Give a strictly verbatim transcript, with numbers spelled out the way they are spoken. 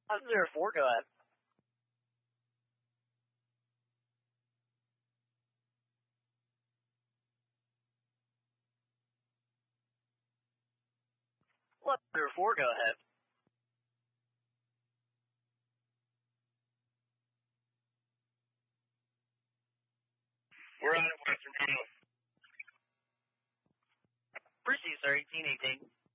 How's there four go ahead? What there four go ahead? We're on Western Maine. Proceed, sir, eighteen eighteen.